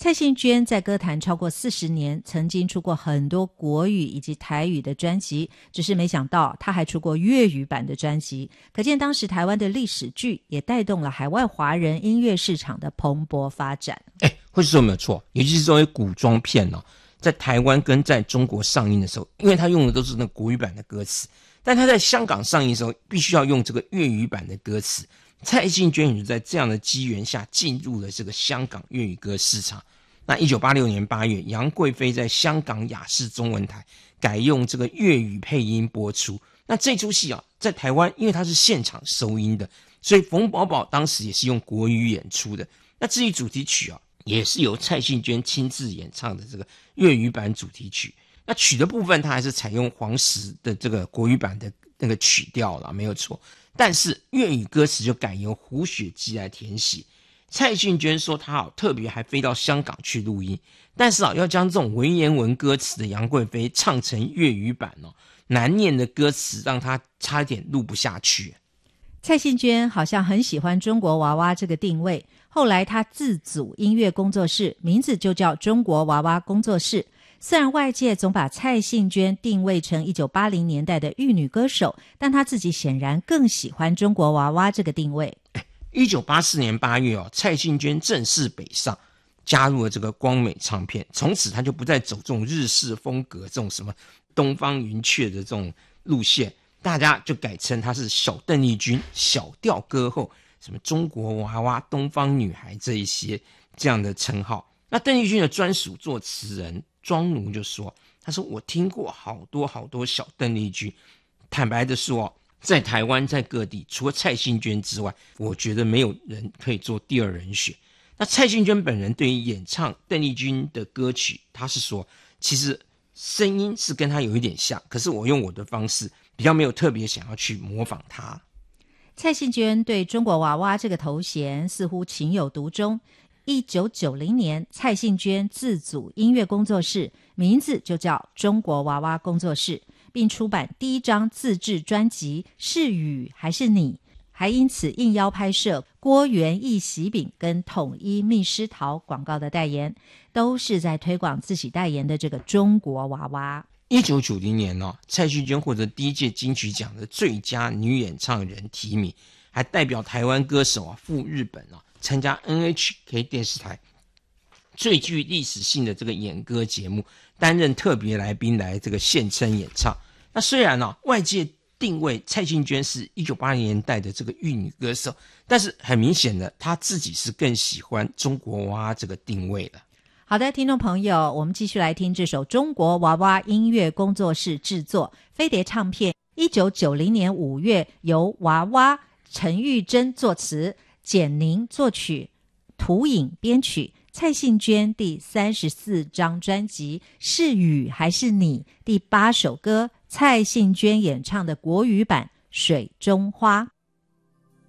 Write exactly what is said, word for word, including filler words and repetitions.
蔡幸娟在歌坛超过四十年，曾经出过很多国语以及台语的专辑，只是没想到她还出过粤语版的专辑，可见当时台湾的历史剧也带动了海外华人音乐市场的蓬勃发展。 哎，会说没有错，尤其是这些古装片哦，在台湾跟在中国上映的时候，因为他用的都是那国语版的歌词，但他在香港上映的时候必须要用这个粤语版的歌词。蔡幸娟也就在这样的机缘下进入了这个香港粤语歌市场。那一九八六年八月，杨贵妃在香港亚视中文台改用这个粤语配音播出。那这出戏啊，在台湾因为它是现场收音的，所以冯宝宝当时也是用国语演出的。那至于主题曲啊，也是由蔡幸娟亲自演唱的这个粤语版主题曲。那曲的部分，它还是采用黄石的这个国语版的那个曲调啦，没有错。但是粤语歌词就改由胡雪姬来填写。蔡幸娟说她好特别还飞到香港去录音，但是啊，要将这种文言文歌词的杨贵妃唱成粤语版哦，难念的歌词让她差点录不下去。 蔡幸娟好像很喜欢中国娃娃这个定位，后来她自组音乐工作室，名字就叫中国娃娃工作室。虽然外界总把蔡幸娟定位成一九八零年代的玉女歌手，但她自己显然更喜欢中国娃娃这个定位。 一九八四年八月哦，蔡幸娟正式北上，加入了这个光美唱片。从此她就不再走这种日式风格，这种什么东方云雀的这种路线，大家就改称她是小邓丽君、小调歌后，什么中国娃娃、东方女孩这一些这样的称号。那邓丽君的专属作词人庄奴就说，他说我听过好多好多小邓丽君，坦白的说，在台湾在各地除了蔡幸娟之外，我觉得没有人可以做第二人选。那蔡幸娟本人对于演唱邓丽君的歌曲，他是说其实声音是跟她有一点像，可是我用我的方式比较没有特别想要去模仿她。 蔡幸娟对中国娃娃这个头衔似乎情有独钟。一九九零年，蔡幸娟自组音乐工作室，名字就叫中国娃娃工作室，并出版第一张自制专辑《是雨还是你》，还因此应邀拍摄郭元益喜饼跟统一蜜诗桃广告的代言，都是在推广自己代言的这个中国娃娃。 一九九零年哦，蔡幸娟获得第一届金曲奖的最佳女演唱人提名，还代表台湾歌手啊赴日本啊参加 N H K 电视台最具历史性的这个演歌节目，担任特别来宾来这个现身演唱。那虽然啊外界定位蔡幸娟是一九八零年代的这个玉女歌手，但是很明显的她自己是更喜欢中国娃娃这个定位的。 好的，听众朋友，我们继续来听这首中国娃娃音乐工作室制作，飞碟唱片一九九零年五月由娃娃陈玉珍作词，简宁作曲，涂影编曲，蔡幸娟第三十四张专辑《是雨还是你》第八首歌，蔡幸娟演唱的国语版《水中花》。